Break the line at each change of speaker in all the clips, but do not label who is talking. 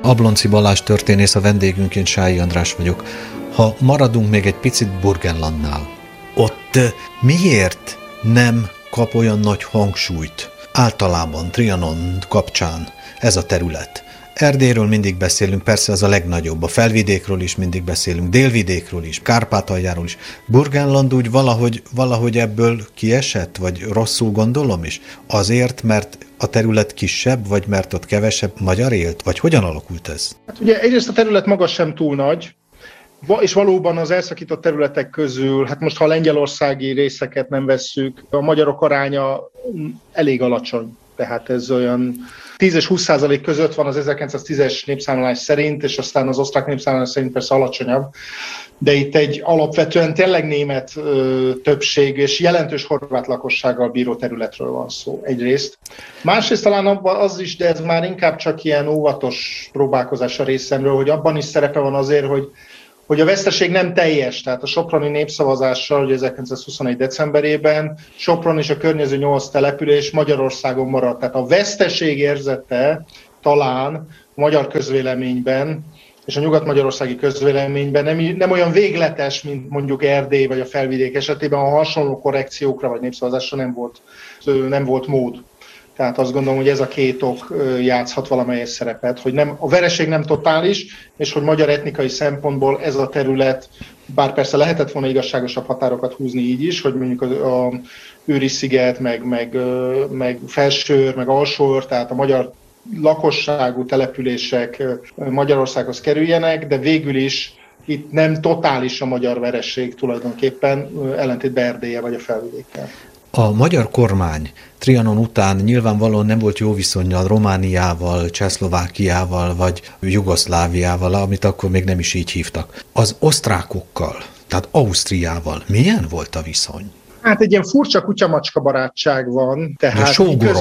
Ablonczy Balázs történész, a vendégünk, én Sályi András vagyok. Ha maradunk még egy picit Burgenlandnál, ott miért nem kap olyan nagy hangsúlyt általában Trianon kapcsán ez a terület? Erdélyről mindig beszélünk, persze az a legnagyobb, a felvidékről is mindig beszélünk, délvidékről is, Kárpátaljáról is. Burgenland úgy valahogy ebből kiesett, vagy rosszul gondolom is? Azért, mert a terület kisebb, vagy mert ott kevesebb magyar élt? Vagy hogyan alakult ez?
Hát ugye egyrészt a terület maga sem túl nagy, és valóban az elszakított területek közül, hát most ha a lengyelországi részeket nem vesszük, a magyarok aránya elég alacsony. Tehát ez olyan 10 és 20% között van az 1910-es népszámlálás szerint, és aztán az osztrák népszámlálás szerint persze alacsonyabb. De itt egy alapvetően tényleg német többség és jelentős horvát lakossággal bíró területről van szó egyrészt. Másrészt talán abban az is, de ez már inkább csak ilyen óvatos próbálkozás a részemről, hogy abban is szerepe van azért, hogy a veszteség nem teljes, tehát a soproni népszavazással, ugye 1921. decemberében Sopron és a környező 8 település Magyarországon maradt. Tehát a veszteség érzete talán a magyar közvéleményben és a nyugat-magyarországi közvéleményben nem olyan végletes, mint mondjuk Erdély vagy a felvidék esetében, a hasonló korrekciókra vagy népszavazásra nem volt mód. Tehát azt gondolom, hogy ez a két ok játszhat valamelyes szerepet, hogy a vereség nem totális, és hogy magyar etnikai szempontból ez a terület, bár persze lehetett volna igazságosabb határokat húzni így is, hogy mondjuk a Őri-sziget, meg Felsőr, meg Alsóőr, tehát a magyar lakosságú települések Magyarországhoz kerüljenek, de végül is itt nem totális a magyar vereség tulajdonképpen, ellentétben Erdélye vagy a felvidékkel.
A magyar kormány Trianon után nyilvánvalóan nem volt jó viszonnyal Romániával, Csehszlovákiával vagy Jugoszláviával, amit akkor még nem is így hívtak. Az osztrákokkal, tehát Ausztriával milyen volt a viszony?
Hát egy ilyen furcsa kutyamacska barátság van. Tehát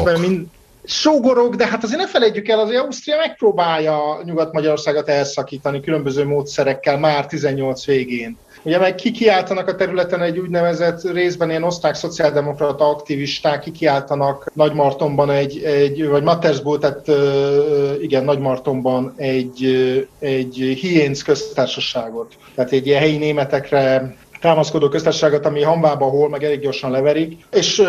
sógorok, de hát azért ne felejtjük el, azért Ausztria megpróbálja Nyugat-Magyarországot elszakítani különböző módszerekkel már 18 végén. Ugye meg kikiáltanak a területen egy úgynevezett részben ilyen osztrák szociáldemokrata aktivisták, kikiáltanak Nagymartonban vagy Mattersburg, tehát igen, Nagymartonban egy hiénc köztársaságot. Tehát egy ilyen helyi németekre támaszkodó köztársaságot, ami hamvába hol, meg elég gyorsan leverik. És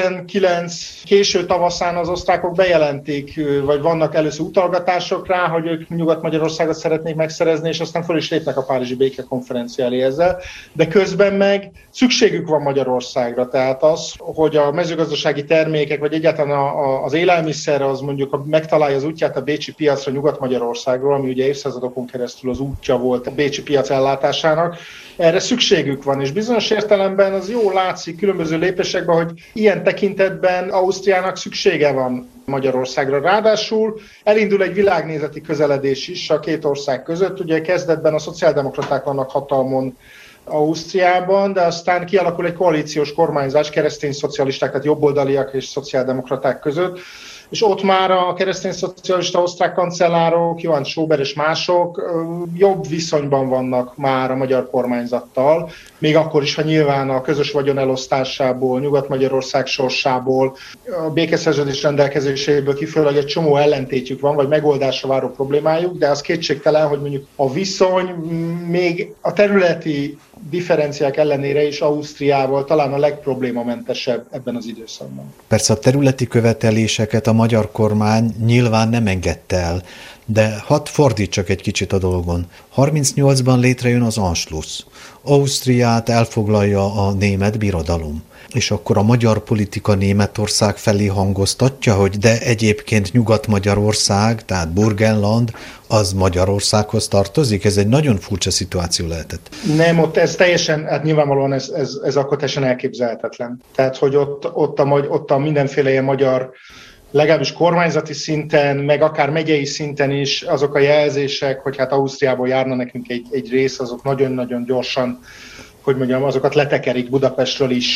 19 késő tavaszán az osztrákok bejelentik, vagy vannak először utalgatások rá, hogy ők Nyugat-Magyarországot szeretnék megszerezni, és aztán föl is lépnek a Párizsi békekonferencia elé ezzel. De közben meg szükségük van Magyarországra. Tehát az, hogy a mezőgazdasági termékek, vagy egyáltalán az élelmiszer, az mondjuk megtalálja az útját a bécsi piacra Nyugat-Magyarországról, ami ugye évszázadokon keresztül az útja volt a bécsi piac ellátásának, erre szükségük van, és bizonyos értelemben az jól látszik különböző lépésekben, hogy ilyen tekintetben Ausztriának szüksége van Magyarországra. Ráadásul elindul egy világnézeti közeledés is a két ország között. Ugye kezdetben a szociáldemokraták vannak hatalmon Ausztriában, de aztán kialakul egy koalíciós kormányzás keresztény szocialisták, tehát jobboldaliak és szociáldemokraták között, és ott már a keresztény szocialista osztrák kancellárok, Johann Schober és mások jobb viszonyban vannak már a magyar kormányzattal, még akkor is, ha nyilván a közös vagyon elosztásából, Nyugat-Magyarország sorsából, a békeszerződés rendelkezéséből kifolyólag egy csomó ellentétjük van, vagy megoldásra váró problémájuk, de az kétségtelen, hogy mondjuk a viszony még a területi differenciák ellenére is Ausztriával talán a legproblémamentesebb ebben az időszakban.
Persze a területi követeléseket a magyar kormány nyilván nem engedte el, de hadd fordítsak egy kicsit a dolgon. 38-ban létrejön az Anschluss. Ausztriát elfoglalja a német birodalom. És akkor a magyar politika Németország felé hangoztatja, hogy de egyébként Nyugat-Magyarország, tehát Burgenland, az Magyarországhoz tartozik? Ez egy nagyon furcsa szituáció lehetett.
Nem, ott ez teljesen, hát nyilvánvalóan ez akkor teljesen elképzelhetetlen. Tehát, hogy ott a mindenféle ilyen magyar, legalábbis kormányzati szinten, meg akár megyei szinten is azok a jelzések, hogy hát Ausztriából járna nekünk egy rész, azok nagyon-nagyon gyorsan, hogy mondjam, azokat letekerik Budapestről is.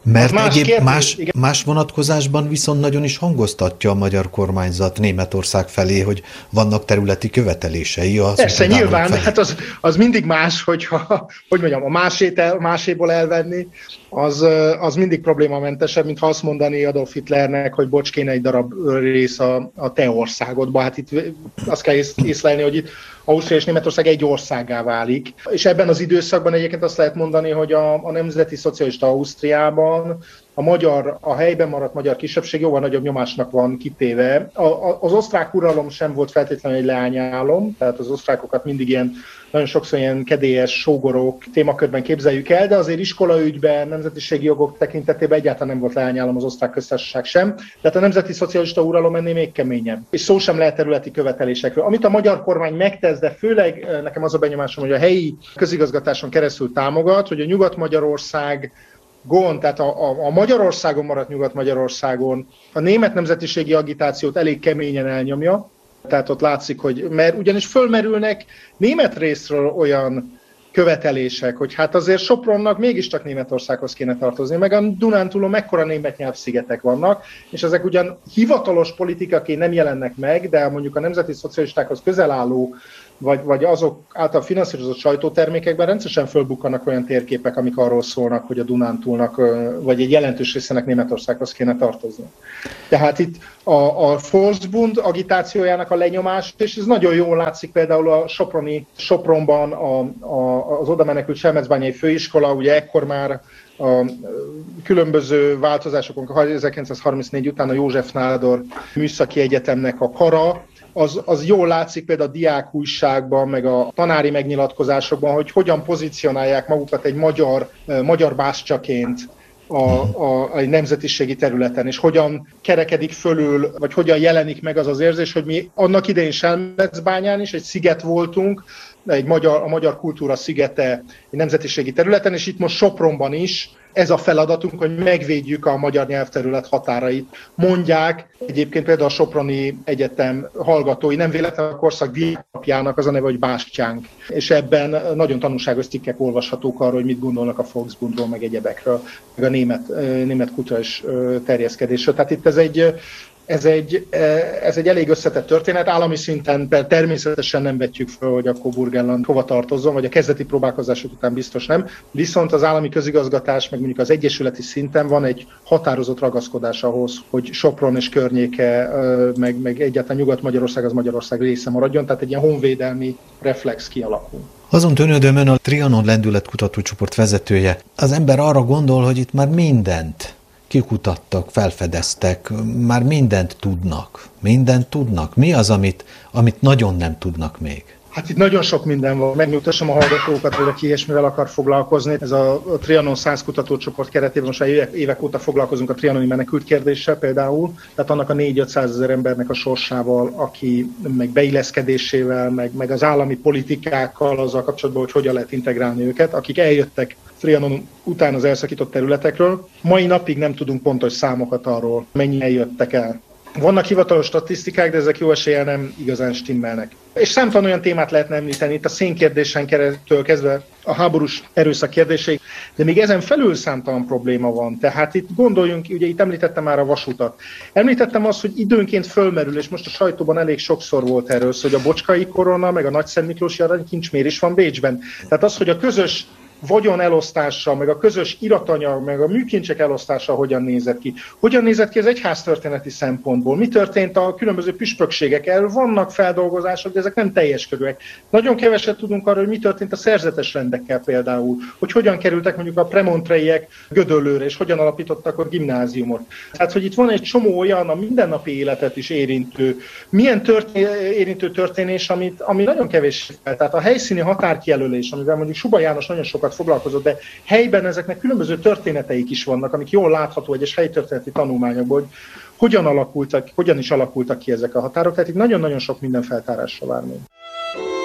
Mert más vonatkozásban viszont nagyon is hangoztatja a magyar kormányzat Németország felé, hogy vannak területi követelései.
Persze, nyilván, felé. Hát az mindig más, hogyha, hogy mondjam, a máséból elvenni, az mindig problémamentesebb, mint ha azt mondani Adolf Hitlernek, hogy bocs, kéne egy darab rész a te országodba. Hát itt azt kell észlelni, hogy itt Ausztria és Németország egy országgá válik. És ebben az időszakban egyébként azt lehet mondani, hogy a nemzeti szocialista Ausztriában a helyben maradt magyar kisebbség jóval nagyobb nyomásnak van kitéve. Az osztrák uralom sem volt feltétlenül egy leányálom, tehát az osztrákokat mindig nagyon sokszor ilyen kedélyes sógorok témakörben képzeljük el, de azért iskolaügyben, nemzetiségi jogok tekintetében egyáltalán nem volt leányálom az osztrák köztársaság sem. Tehát a nemzeti szocialista uralom ennél még keményebb. És szó sem lehet területi követelésekről. Amit a magyar kormány megtesz, de főleg nekem az a benyomásom, hogy a helyi közigazgatáson keresztül támogat, hogy a Nyugat-Magyarország tehát a Magyarországon maradt Nyugat-Magyarországon a német nemzetiségi agitációt elég keményen elnyomja. Tehát ott látszik, hogy mert ugyanis fölmerülnek német részről olyan követelések, hogy hát azért Sopronnak mégiscsak Németországhoz kéne tartozni, meg a Dunántúlon mekkora német nyelvszigetek vannak, és ezek ugyan hivatalos politikaként nem jelennek meg, de mondjuk a nemzeti szocialistákhoz közel álló vagy azok által finanszírozott sajtótermékekben rendszeresen fölbukkanak olyan térképek, amik arról szólnak, hogy a Dunántúlnak, vagy egy jelentős részének Németországhoz kéne tartozni. Tehát itt a Volksbund agitációjának a lenyomás, és ez nagyon jól látszik például a Sopronban az oda menekült Selmecbányai főiskola, ugye ekkor már a különböző változásokon 1934 után a József Nádor Műszaki Egyetemnek a kara, az jól látszik például a diákújságban, meg a tanári megnyilatkozásokban, hogy hogyan pozícionálják magukat egy magyar bástyaként a nemzetiségi területen, és hogyan kerekedik fölül, vagy hogyan jelenik meg az az érzés, hogy mi annak idején Selmecbányán is egy sziget voltunk, a magyar kultúra szigete egy nemzetiségi területen, és itt most Sopronban is ez a feladatunk, hogy megvédjük a magyar nyelvterület határait. Mondják egyébként például a Soproni Egyetem hallgatói, nem véletlenül a korszak diáknapjának az a neve, hogy Bástyánk. És ebben nagyon tanulságos cikkek olvashatók arról, hogy mit gondolnak a Volksbundról, meg egyebekről, meg a német kulturális terjeszkedésről. Tehát itt ez egy elég összetett történet. Állami szinten természetesen nem vetjük föl, hogy akkor Burgenland hova tartozzon, vagy a kezdeti próbálkozások után biztos nem. Viszont az állami közigazgatás, meg mondjuk az egyesületi szinten van egy határozott ragaszkodás ahhoz, hogy Sopron és környéke, meg egyáltalán Nyugat-Magyarország az Magyarország része maradjon, tehát egy ilyen honvédelmi reflex kialakul.
Azon tűnődöm, ön a Trianon lendületkutatócsoport vezetője. Az ember arra gondol, hogy itt már mindent kikutattak, felfedeztek, már mindent tudnak. Mi az, amit nagyon nem tudnak még?
Hát itt nagyon sok minden van. Megnyugtassam a hallgatókat, hogy aki ilyesmivel akar foglalkozni. Ez a Trianon 100 kutatócsoport keretében most évek óta foglalkozunk a trianoni menekült kérdéssel például. Tehát annak a 400-500 ezer embernek a sorsával, aki meg beilleszkedésével, meg az állami politikákkal azzal kapcsolatban, hogy hogyan lehet integrálni őket, akik eljöttek Trianon után az elszakított területekről. Mai napig nem tudunk pontos számokat arról, mennyien jöttek el. Vannak hivatalos statisztikák, de ezek jó eséllyel nem igazán stimmelnek. És számtalan olyan témát lehetne említeni, itt a szénkérdésen keresztül kezdve a háborús erőszak kérdéseig, de még ezen felül számtalan probléma van. Tehát itt gondoljunk, ugye itt említettem már a vasutat. Említettem azt, hogy időnként fölmerül, és most a sajtóban elég sokszor volt erről, hogy a Bocskai Korona, meg a Nagyszentmiklósi aranykincsmérés van Bécsben. Tehát az, hogy a közös vagyon elosztása, meg a közös iratanyag, meg a műkincsek elosztása hogyan nézett ki. Hogyan nézett ki az egyháztörténeti szempontból? Mi történt a különböző püspökségekkel? Vannak feldolgozások, de ezek nem teljes körűek. Nagyon keveset tudunk arról, hogy mi történt a szerzetes rendekkel például, hogy hogyan kerültek mondjuk a premontreiek Gödöllőre, és hogyan alapítottak a gimnáziumot. Tehát, hogy itt van egy csomó olyan a mindennapi életet is érintő, érintő történés, ami nagyon kevés. Tehát a helyszíni határkijelölés, amivel mondjuk Suba János nagyon sokat foglalkozott, de helyben ezeknek különböző történeteik is vannak, amik jól látható egyes helytörténeti tanulmányokból, hogy hogyan is alakultak ki ezek a határok. Tehát itt nagyon-nagyon sok minden feltárásra vár még.